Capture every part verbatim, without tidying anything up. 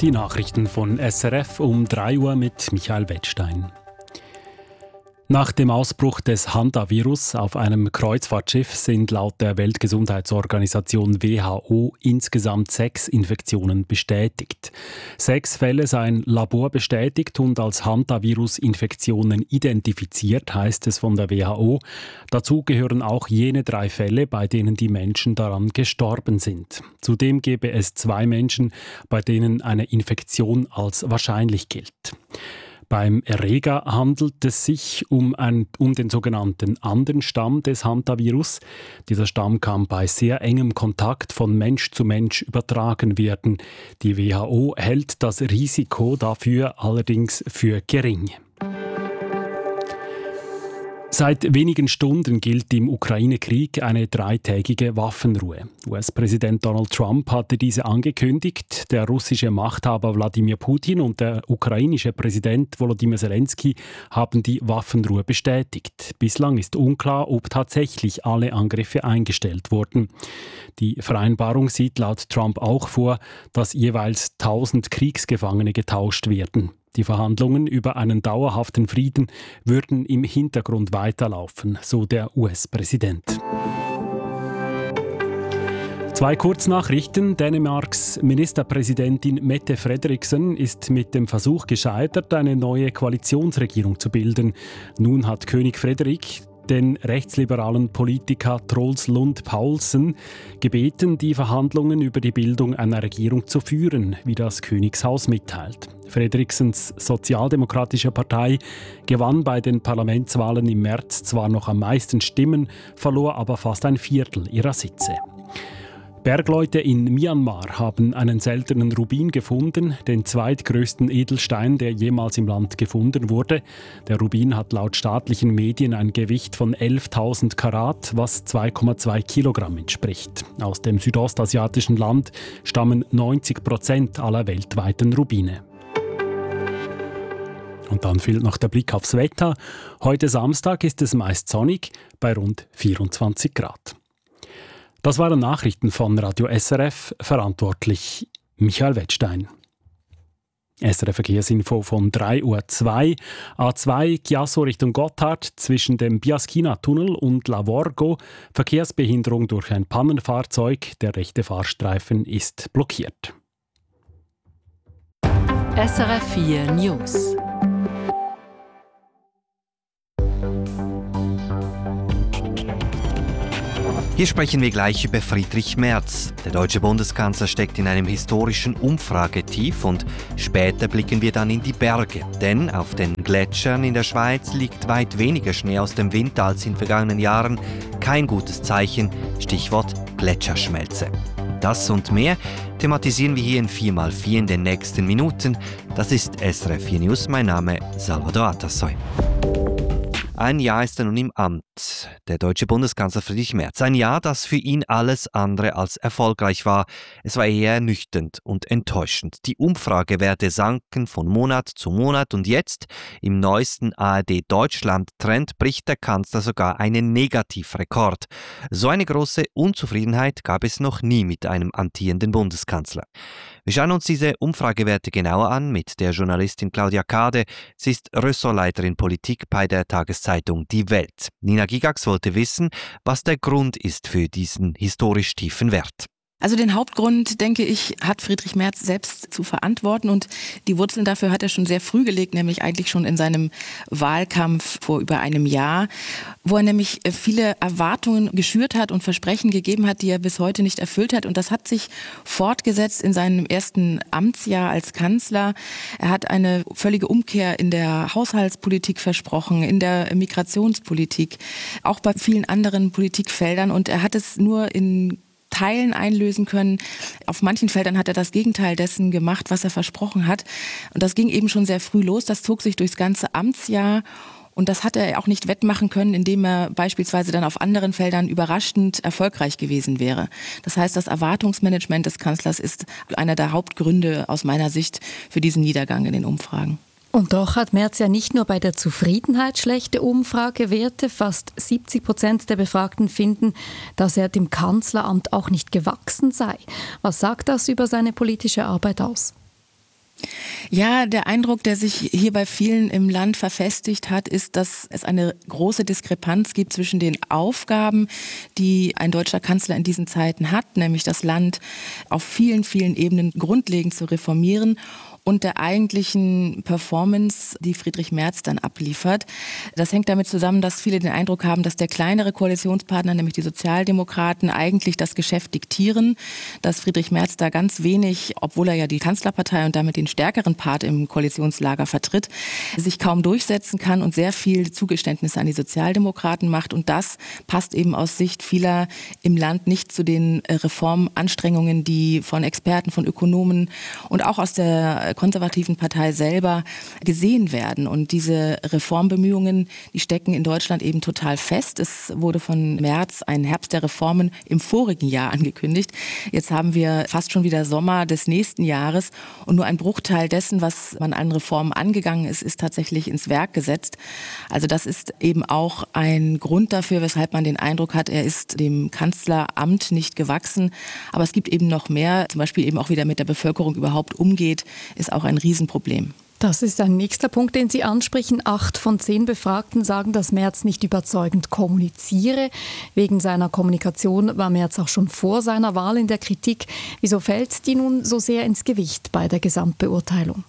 Die Nachrichten von S R F um drei Uhr mit Michael Wettstein. Nach dem Ausbruch des Hantavirus auf einem Kreuzfahrtschiff sind laut der Weltgesundheitsorganisation W H O insgesamt sechs Infektionen bestätigt. Sechs Fälle seien laborbestätigt und als Hantavirus-Infektionen identifiziert, heißt es von der W H O. Dazu gehören auch jene drei Fälle, bei denen die Menschen daran gestorben sind. Zudem gebe es zwei Menschen, bei denen eine Infektion als wahrscheinlich gilt. Beim Erreger handelt es sich um, ein, um den sogenannten anderen Stamm des Hantavirus. Dieser Stamm kann bei sehr engem Kontakt von Mensch zu Mensch übertragen werden. Die W H O hält das Risiko dafür allerdings für gering. Seit wenigen Stunden gilt im Ukraine-Krieg eine dreitägige Waffenruhe. U S-Präsident Donald Trump hatte diese angekündigt. Der russische Machthaber Wladimir Putin und der ukrainische Präsident Volodymyr Zelensky haben die Waffenruhe bestätigt. Bislang ist unklar, ob tatsächlich alle Angriffe eingestellt wurden. Die Vereinbarung sieht laut Trump auch vor, dass jeweils tausend Kriegsgefangene getauscht werden. Die Verhandlungen über einen dauerhaften Frieden würden im Hintergrund weiterlaufen, so der U S-Präsident. Zwei Kurznachrichten. Dänemarks Ministerpräsidentin Mette Frederiksen ist mit dem Versuch gescheitert, eine neue Koalitionsregierung zu bilden. Nun hat König Frederik den rechtsliberalen Politiker Troels Lund Poulsen gebeten, die Verhandlungen über die Bildung einer Regierung zu führen, wie das Königshaus mitteilt. Frederiksens Sozialdemokratische Partei gewann bei den Parlamentswahlen im März zwar noch am meisten Stimmen, verlor aber fast ein Viertel ihrer Sitze. Bergleute in Myanmar haben einen seltenen Rubin gefunden, den zweitgrößten Edelstein, der jemals im Land gefunden wurde. Der Rubin hat laut staatlichen Medien ein Gewicht von elftausend Karat, was zwei Komma zwei Kilogramm entspricht. Aus dem südostasiatischen Land stammen neunzig Prozent aller weltweiten Rubine. Und dann fehlt noch der Blick aufs Wetter. Heute Samstag ist es meist sonnig bei rund vierundzwanzig Grad. Das waren Nachrichten von Radio S R F, verantwortlich Michael Wettstein. S R F Verkehrsinfo von drei Uhr zwei. A zwei Chiasso Richtung Gotthard zwischen dem Biaschina-Tunnel und Lavorgo. Verkehrsbehinderung durch ein Pannenfahrzeug. Der rechte Fahrstreifen ist blockiert. S R F vier News. Hier sprechen wir gleich über Friedrich Merz. Der deutsche Bundeskanzler steckt in einem historischen Umfragetief und später blicken wir dann in die Berge. Denn auf den Gletschern in der Schweiz liegt weit weniger Schnee aus dem Winter als in vergangenen Jahren. Kein gutes Zeichen, Stichwort Gletscherschmelze. Das und mehr thematisieren wir hier in vier mal vier in den nächsten Minuten. Das ist S R F vier News, mein Name Salvador Atassoy. Ein Jahr ist er nun im Amt, der deutsche Bundeskanzler Friedrich Merz. Ein Jahr, das für ihn alles andere als erfolgreich war. Es war eher ernüchternd und enttäuschend. Die Umfragewerte sanken von Monat zu Monat und jetzt, im neuesten A R D-Deutschland-Trend, bricht der Kanzler sogar einen Negativrekord. So eine große Unzufriedenheit gab es noch nie mit einem amtierenden Bundeskanzler. Wir schauen uns diese Umfragewerte genauer an mit der Journalistin Claudia Kade. Sie ist Ressortleiterin Politik bei der Tageszeitung Die Welt. Nina Gigax wollte wissen, was der Grund ist für diesen historisch tiefen Wert. Also den Hauptgrund, denke ich, hat Friedrich Merz selbst zu verantworten und die Wurzeln dafür hat er schon sehr früh gelegt, nämlich eigentlich schon in seinem Wahlkampf vor über einem Jahr, wo er nämlich viele Erwartungen geschürt hat und Versprechen gegeben hat, die er bis heute nicht erfüllt hat. Und das hat sich fortgesetzt in seinem ersten Amtsjahr als Kanzler. Er hat eine völlige Umkehr in der Haushaltspolitik versprochen, in der Migrationspolitik, auch bei vielen anderen Politikfeldern. Und er hat es nur in Teilen einlösen können. Auf manchen Feldern hat er das Gegenteil dessen gemacht, was er versprochen hat. Und das ging eben schon sehr früh los. Das zog sich durchs ganze Amtsjahr. Und das hat er auch nicht wettmachen können, indem er beispielsweise dann auf anderen Feldern überraschend erfolgreich gewesen wäre. Das heißt, das Erwartungsmanagement des Kanzlers ist einer der Hauptgründe aus meiner Sicht für diesen Niedergang in den Umfragen. Und doch hat Merz ja nicht nur bei der Zufriedenheit schlechte Umfragewerte. Fast siebzig Prozent der Befragten finden, dass er dem Kanzleramt auch nicht gewachsen sei. Was sagt das über seine politische Arbeit aus? Ja, der Eindruck, der sich hier bei vielen im Land verfestigt hat, ist, dass es eine große Diskrepanz gibt zwischen den Aufgaben, die ein deutscher Kanzler in diesen Zeiten hat, nämlich das Land auf vielen, vielen Ebenen grundlegend zu reformieren, und der eigentlichen Performance, die Friedrich Merz dann abliefert. Das hängt damit zusammen, dass viele den Eindruck haben, dass der kleinere Koalitionspartner, nämlich die Sozialdemokraten, eigentlich das Geschäft diktieren, dass Friedrich Merz da ganz wenig, obwohl er ja die Kanzlerpartei und damit den stärkeren Part im Koalitionslager vertritt, sich kaum durchsetzen kann und sehr viel Zugeständnisse an die Sozialdemokraten macht. Und das passt eben aus Sicht vieler im Land nicht zu den Reformanstrengungen, die von Experten, von Ökonomen und auch aus der konservativen Partei selber gesehen werden. Und diese Reformbemühungen, die stecken in Deutschland eben total fest. Es wurde von Merz ein Herbst der Reformen im vorigen Jahr angekündigt. Jetzt haben wir fast schon wieder Sommer des nächsten Jahres und nur ein Bruchteil dessen, was man an Reformen angegangen ist, ist tatsächlich ins Werk gesetzt. Also das ist eben auch ein Grund dafür, weshalb man den Eindruck hat, er ist dem Kanzleramt nicht gewachsen. Aber es gibt eben noch mehr, zum Beispiel eben auch wie der mit der Bevölkerung überhaupt umgeht, ist auch ein Riesenproblem. Das ist ein nächster Punkt, den Sie ansprechen. Acht von zehn Befragten sagen, dass Merz nicht überzeugend kommuniziere. Wegen seiner Kommunikation war Merz auch schon vor seiner Wahl in der Kritik. Wieso fällt die nun so sehr ins Gewicht bei der Gesamtbeurteilung?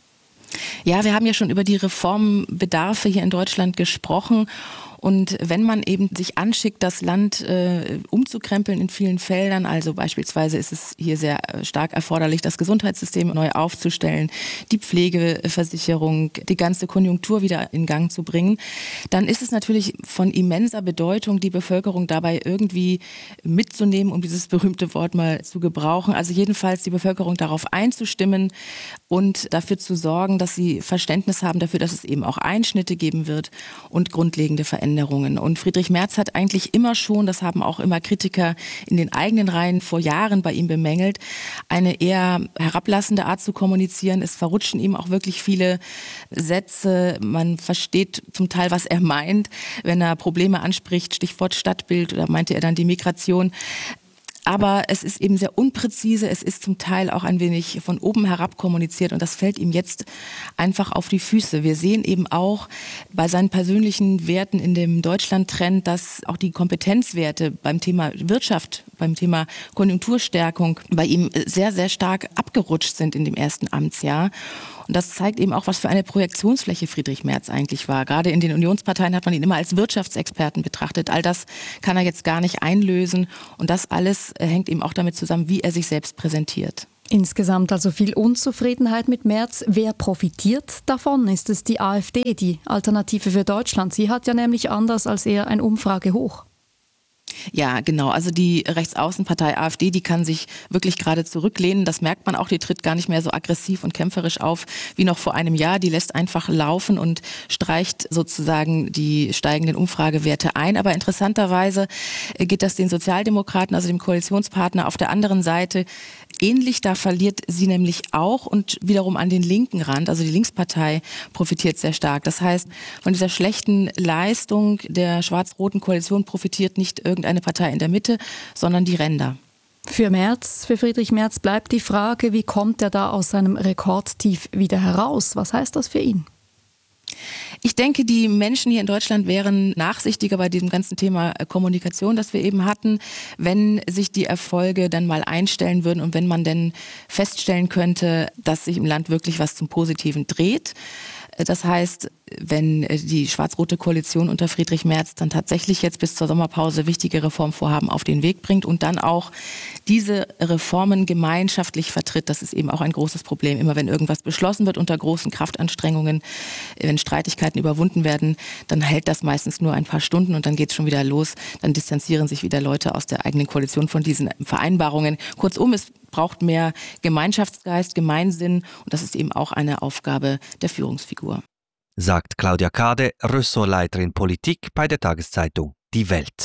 Ja, wir haben ja schon über die Reformbedarfe hier in Deutschland gesprochen. Und wenn man eben sich anschickt, das Land äh, umzukrempeln in vielen Feldern, also beispielsweise ist es hier sehr stark erforderlich, das Gesundheitssystem neu aufzustellen, die Pflegeversicherung, die ganze Konjunktur wieder in Gang zu bringen, dann ist es natürlich von immenser Bedeutung, die Bevölkerung dabei irgendwie mitzunehmen, um dieses berühmte Wort mal zu gebrauchen. Also jedenfalls die Bevölkerung darauf einzustimmen und dafür zu sorgen, dass sie Verständnis haben dafür, dass es eben auch Einschnitte geben wird und grundlegende Veränderungen. Und Friedrich Merz hat eigentlich immer schon, das haben auch immer Kritiker in den eigenen Reihen vor Jahren bei ihm bemängelt, eine eher herablassende Art zu kommunizieren. Es verrutschen ihm auch wirklich viele Sätze. Man versteht zum Teil, was er meint, wenn er Probleme anspricht, Stichwort Stadtbild, oder meinte er dann die Migration. Aber es ist eben sehr unpräzise, es ist zum Teil auch ein wenig von oben herab kommuniziert und das fällt ihm jetzt einfach auf die Füße. Wir sehen eben auch bei seinen persönlichen Werten in dem Deutschland-Trend, dass auch die Kompetenzwerte beim Thema Wirtschaft, beim Thema Konjunkturstärkung bei ihm sehr, sehr stark abgerutscht sind in dem ersten Amtsjahr. Und das zeigt eben auch, was für eine Projektionsfläche Friedrich Merz eigentlich war. Gerade in den Unionsparteien hat man ihn immer als Wirtschaftsexperten betrachtet. All das kann er jetzt gar nicht einlösen. Und das alles hängt eben auch damit zusammen, wie er sich selbst präsentiert. Insgesamt also viel Unzufriedenheit mit Merz. Wer profitiert davon? Ist es die AfD, die Alternative für Deutschland? Sie hat ja nämlich anders als er ein Umfragehoch. Ja, genau. Also die Rechtsaußenpartei AfD, die kann sich wirklich gerade zurücklehnen. Das merkt man auch. Die tritt gar nicht mehr so aggressiv und kämpferisch auf wie noch vor einem Jahr. Die lässt einfach laufen und streicht sozusagen die steigenden Umfragewerte ein. Aber interessanterweise geht das den Sozialdemokraten, also dem Koalitionspartner, auf der anderen Seite ähnlich. Da verliert sie nämlich auch und wiederum an den linken Rand. Also die Linkspartei profitiert sehr stark. Das heißt, von dieser schlechten Leistung der schwarz-roten Koalition profitiert nicht irgendeine Partei in der Mitte, sondern die Ränder. Für Merz, für Friedrich Merz bleibt die Frage, wie kommt er da aus seinem Rekordtief wieder heraus? Was heißt das für ihn? Ich denke, die Menschen hier in Deutschland wären nachsichtiger bei diesem ganzen Thema Kommunikation, das wir eben hatten, wenn sich die Erfolge dann mal einstellen würden und wenn man denn feststellen könnte, dass sich im Land wirklich was zum Positiven dreht. Das heißt, wenn die schwarz-rote Koalition unter Friedrich Merz dann tatsächlich jetzt bis zur Sommerpause wichtige Reformvorhaben auf den Weg bringt und dann auch diese Reformen gemeinschaftlich vertritt, das ist eben auch ein großes Problem. Immer wenn irgendwas beschlossen wird unter großen Kraftanstrengungen, wenn Streitigkeiten überwunden werden, dann hält das meistens nur ein paar Stunden und dann geht es schon wieder los. Dann distanzieren sich wieder Leute aus der eigenen Koalition von diesen Vereinbarungen. Kurzum, es braucht mehr Gemeinschaftsgeist, Gemeinsinn und das ist eben auch eine Aufgabe der Führungsfigur. Sagt Claudia Kade, Ressortleiterin Politik bei der Tageszeitung Die Welt.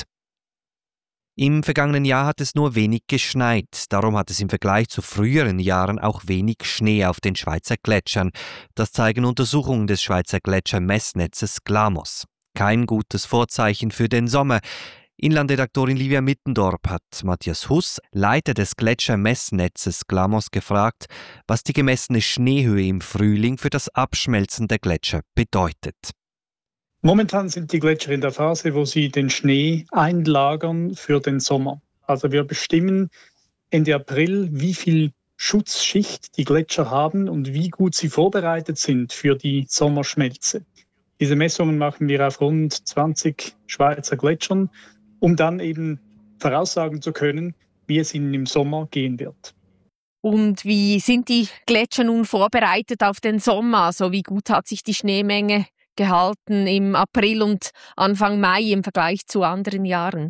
Im vergangenen Jahr hat es nur wenig geschneit. Darum hat es im Vergleich zu früheren Jahren auch wenig Schnee auf den Schweizer Gletschern. Das zeigen Untersuchungen des Schweizer Gletschermessnetzes Glamos. Kein gutes Vorzeichen für den Sommer. Inlandredaktorin Livia Mittendorp hat Matthias Huss, Leiter des Gletschermessnetzes Glamos, gefragt, was die gemessene Schneehöhe im Frühling für das Abschmelzen der Gletscher bedeutet. Momentan sind die Gletscher in der Phase, wo sie den Schnee einlagern für den Sommer. Also wir bestimmen Ende April, wie viel Schutzschicht die Gletscher haben und wie gut sie vorbereitet sind für die Sommerschmelze. Diese Messungen machen wir auf rund zwanzig Schweizer Gletschern, um dann eben voraussagen zu können, wie es ihnen im Sommer gehen wird. Und wie sind die Gletscher nun vorbereitet auf den Sommer? Also wie gut hat sich die Schneemenge gehalten im April und Anfang Mai im Vergleich zu anderen Jahren?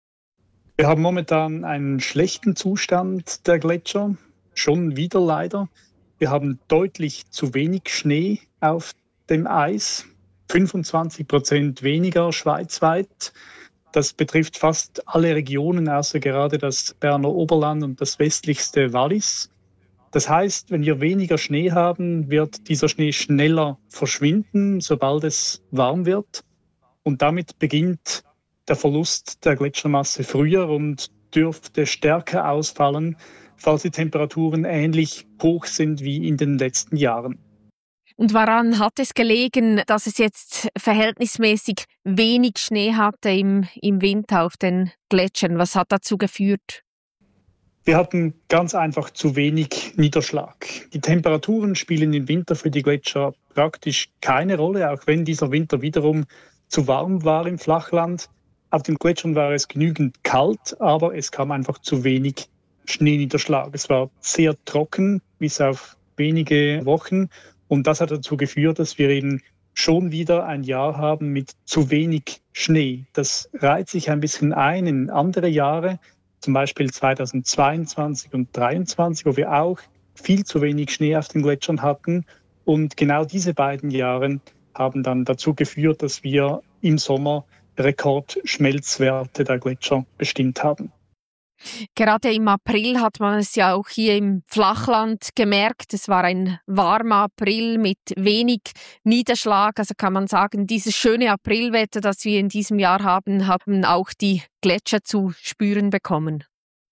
Wir haben momentan einen schlechten Zustand der Gletscher, schon wieder leider. Wir haben deutlich zu wenig Schnee auf dem Eis, fünfundzwanzig Prozent weniger schweizweit. Das betrifft fast alle Regionen, außer gerade das Berner Oberland und das westlichste Wallis. Das heißt, wenn wir weniger Schnee haben, wird dieser Schnee schneller verschwinden, sobald es warm wird. Und damit beginnt der Verlust der Gletschermasse früher und dürfte stärker ausfallen, falls die Temperaturen ähnlich hoch sind wie in den letzten Jahren. Und woran hat es gelegen, dass es jetzt verhältnismäßig wenig Schnee hatte im, im Winter auf den Gletschern? Was hat dazu geführt? Wir hatten ganz einfach zu wenig Niederschlag. Die Temperaturen spielen im Winter für die Gletscher praktisch keine Rolle, auch wenn dieser Winter wiederum zu warm war im Flachland. Auf den Gletschern war es genügend kalt, aber es kam einfach zu wenig Schneeniederschlag. Es war sehr trocken, bis auf wenige Wochen. Und das hat dazu geführt, dass wir eben schon wieder ein Jahr haben mit zu wenig Schnee. Das reiht sich ein bisschen ein in andere Jahre, zum Beispiel zweitausendzweiundzwanzig und zweitausenddreiundzwanzig, wo wir auch viel zu wenig Schnee auf den Gletschern hatten. Und genau diese beiden Jahre haben dann dazu geführt, dass wir im Sommer Rekordschmelzwerte der Gletscher bestimmt haben. Gerade im April hat man es ja auch hier im Flachland gemerkt. Es war ein warmer April mit wenig Niederschlag. Also kann man sagen, dieses schöne Aprilwetter, das wir in diesem Jahr haben, haben auch die Gletscher zu spüren bekommen.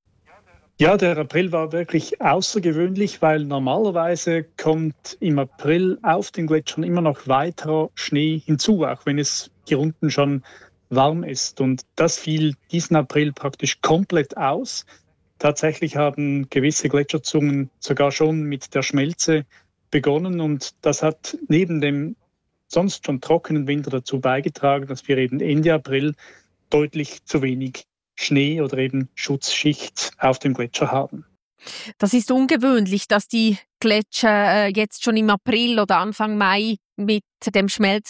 Ja, der April war wirklich außergewöhnlich, weil normalerweise kommt im April auf den Gletschern immer noch weiterer Schnee hinzu, auch wenn es hier unten schon warm ist. Und das fiel diesen April praktisch komplett aus. Tatsächlich haben gewisse Gletscherzungen sogar schon mit der Schmelze begonnen. Und das hat neben dem sonst schon trockenen Winter dazu beigetragen, dass wir eben Ende April deutlich zu wenig Schnee oder eben Schutzschicht auf dem Gletscher haben. Das ist ungewöhnlich, dass die Gletscher jetzt schon im April oder Anfang Mai mit dem Schmelzen